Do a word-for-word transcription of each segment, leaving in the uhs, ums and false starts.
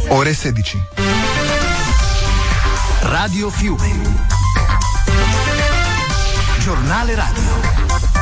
Ore sedici. Radio Fiume. Giornale radio.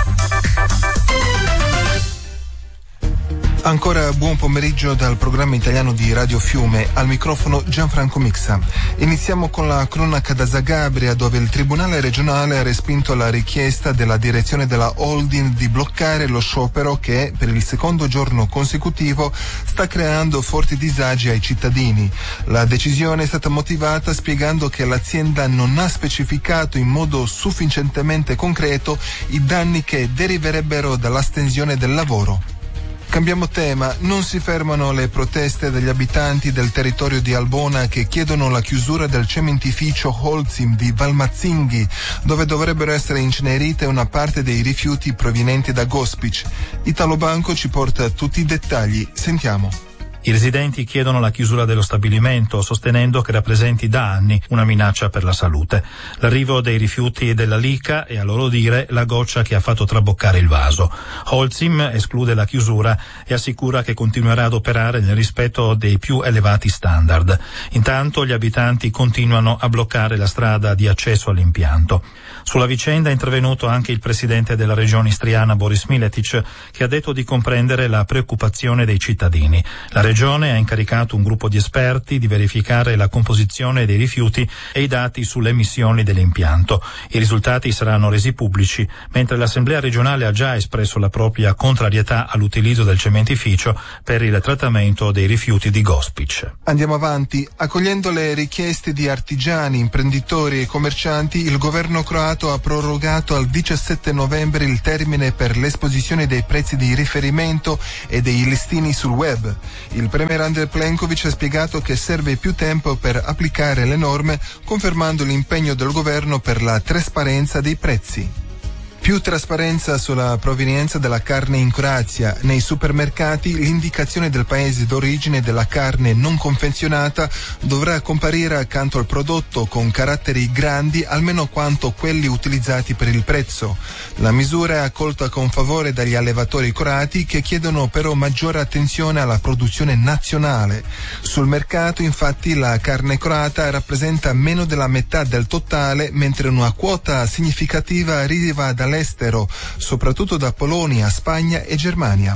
Ancora buon pomeriggio dal programma italiano di Radio Fiume, al microfono Gianfranco Mixa. Iniziamo con la cronaca da Zagabria, dove il Tribunale regionale ha respinto la richiesta della direzione della holding di bloccare lo sciopero che, per il secondo giorno consecutivo, sta creando forti disagi ai cittadini. La decisione è stata motivata spiegando che l'azienda non ha specificato in modo sufficientemente concreto i danni che deriverebbero dall'astensione del lavoro. Cambiamo tema, non si fermano le proteste degli abitanti del territorio di Albona che chiedono la chiusura del cementificio Holcim di Valmazzinghi, dove dovrebbero essere incenerite una parte dei rifiuti provenienti da Gospic. Italo Banco ci porta tutti i dettagli, sentiamo. I residenti chiedono la chiusura dello stabilimento, sostenendo che rappresenti da anni una minaccia per la salute. L'arrivo dei rifiuti della Lica è, a loro dire, la goccia che ha fatto traboccare il vaso. Holcim esclude la chiusura e assicura che continuerà ad operare nel rispetto dei più elevati standard. Intanto gli abitanti continuano a bloccare la strada di accesso all'impianto. Sulla vicenda è intervenuto anche il presidente della regione istriana Boris Miletic, che ha detto di comprendere la preoccupazione dei cittadini. La Regione ha incaricato un gruppo di esperti di verificare la composizione dei rifiuti e i dati sulle emissioni dell'impianto. I risultati saranno resi pubblici, mentre l'Assemblea regionale ha già espresso la propria contrarietà all'utilizzo del cementificio per il trattamento dei rifiuti di Gospic. Andiamo avanti. Accogliendo le richieste di artigiani, imprenditori e commercianti, il governo croato ha prorogato al diciassette novembre il termine per l'esposizione dei prezzi di riferimento e dei listini sul web. Il premier Andrej Plenković ha spiegato che serve più tempo per applicare le norme, confermando l'impegno del governo per la trasparenza dei prezzi. Più trasparenza sulla provenienza della carne in Croazia. Nei supermercati l'indicazione del paese d'origine della carne non confezionata dovrà comparire accanto al prodotto con caratteri grandi almeno quanto quelli utilizzati per il prezzo. La misura è accolta con favore dagli allevatori croati, che chiedono però maggiore attenzione alla produzione nazionale. Sul mercato infatti la carne croata rappresenta meno della metà del totale, mentre una quota significativa arriva dalle estero, soprattutto da Polonia, Spagna e Germania.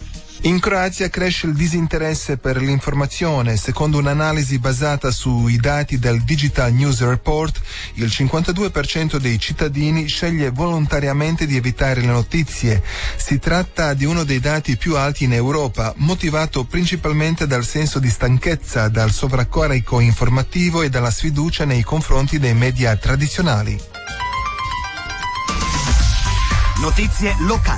In Croazia cresce il disinteresse per l'informazione. Secondo un'analisi basata sui dati del Digital News Report, il cinquantadue per cento dei cittadini sceglie volontariamente di evitare le notizie. Si tratta di uno dei dati più alti in Europa, motivato principalmente dal senso di stanchezza, dal sovraccarico informativo e dalla sfiducia nei confronti dei media tradizionali. Notizie locali.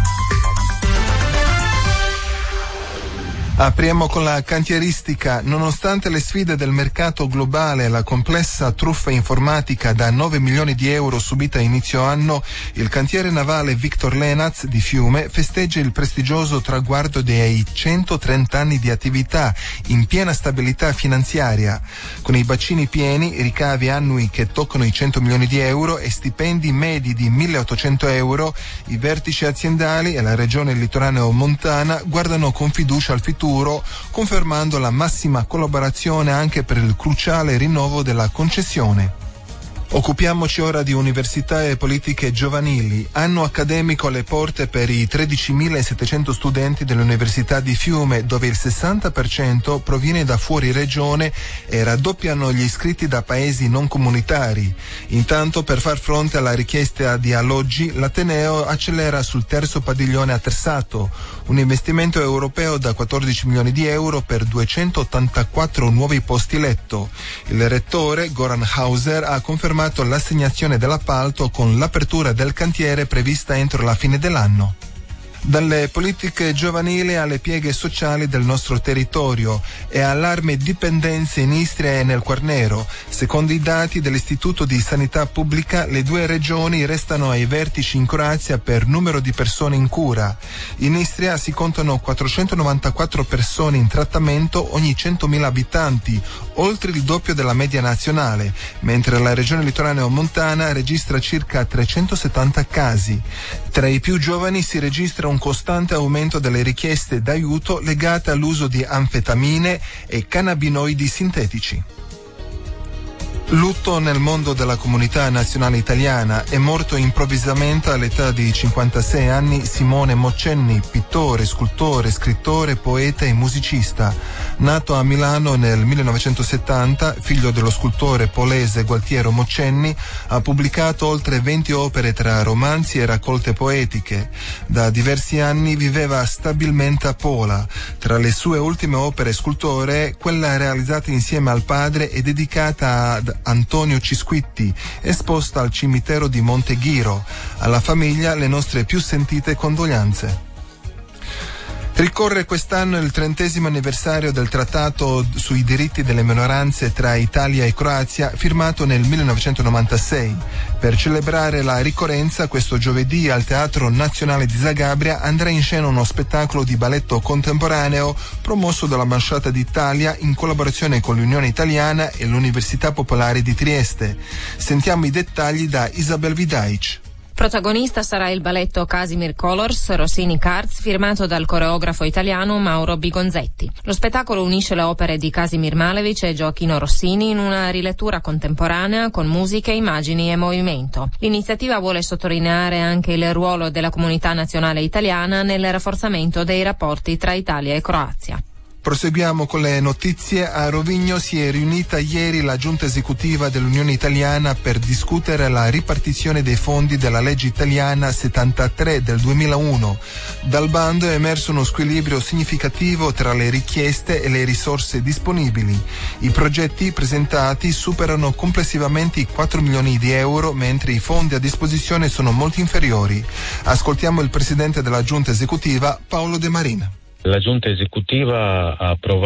Apriamo con la cantieristica. Nonostante le sfide del mercato globale e la complessa truffa informatica da nove milioni di euro subita a inizio anno, il cantiere navale Victor Lenaz di Fiume festeggia il prestigioso traguardo dei centotrenta anni di attività in piena stabilità finanziaria. Con i bacini pieni, ricavi annui che toccano i cento milioni di euro e stipendi medi di milleottocento euro, i vertici aziendali e la regione litoraneo-montana guardano con fiducia al futuro, confermando la massima collaborazione anche per il cruciale rinnovo della concessione. Occupiamoci ora di università e politiche giovanili. Anno accademico alle porte per i tredicimilasettecento studenti dell'Università di Fiume, dove il sessanta per cento proviene da fuori regione e raddoppiano gli iscritti da paesi non comunitari. Intanto, per far fronte alla richiesta di alloggi, l'Ateneo accelera sul terzo padiglione a Tersato, un investimento europeo da quattordici milioni di euro per duecentottantaquattro nuovi posti letto. Il rettore, Goran Hauser, ha confermato l'assegnazione dell'appalto con l'apertura del cantiere prevista entro la fine dell'anno. Dalle politiche giovanili alle pieghe sociali del nostro territorio e allarme dipendenze in Istria e nel Quarnero. Secondo i dati dell'Istituto di Sanità Pubblica, le due regioni restano ai vertici in Croazia per numero di persone in cura. In Istria si contano quattrocentonovantaquattro persone in trattamento ogni centomila abitanti, oltre il doppio della media nazionale, mentre la regione litoraneo-montana registra circa trecentosettanta casi. Tra i più giovani si registra registra un costante aumento delle richieste d'aiuto legate all'uso di anfetamine e cannabinoidi sintetici. Lutto nel mondo della comunità nazionale italiana. È morto improvvisamente all'età di cinquantasei anni Simone Moccenni, pittore, scultore, scrittore, poeta e musicista. Nato a Milano nel millenovecentosettanta, figlio dello scultore polese Gualtiero Moccenni, ha pubblicato oltre venti opere tra romanzi e raccolte poetiche. Da diversi anni viveva stabilmente a Pola. Tra le sue ultime opere scultoree, quella realizzata insieme al padre è dedicata ad Antonio Cisquitti, esposta al cimitero di Monteghiro. Alla famiglia le nostre più sentite condoglianze. Ricorre quest'anno il trentesimo anniversario del trattato sui diritti delle minoranze tra Italia e Croazia, firmato nel millenovecentonovantasei. Per celebrare la ricorrenza, questo giovedì al Teatro Nazionale di Zagabria andrà in scena uno spettacolo di balletto contemporaneo promosso dall'Ambasciata d'Italia in collaborazione con l'Unione Italiana e l'Università Popolare di Trieste. Sentiamo i dettagli da Isabel Vidaic. Protagonista sarà il balletto Casimir Colors Rossini Cards, firmato dal coreografo italiano Mauro Bigonzetti. Lo spettacolo unisce le opere di Casimir Malevich e Gioachino Rossini in una rilettura contemporanea con musiche, immagini e movimento. L'iniziativa vuole sottolineare anche il ruolo della comunità nazionale italiana nel rafforzamento dei rapporti tra Italia e Croazia. Proseguiamo con le notizie. A Rovigno si è riunita ieri la giunta esecutiva dell'Unione Italiana per discutere la ripartizione dei fondi della legge italiana settantatré del duemilauno. Dal bando è emerso uno squilibrio significativo tra le richieste e le risorse disponibili. I progetti presentati superano complessivamente i quattro milioni di euro, mentre i fondi a disposizione sono molto inferiori. Ascoltiamo il presidente della giunta esecutiva, Paolo De Marina. La giunta esecutiva ha approvato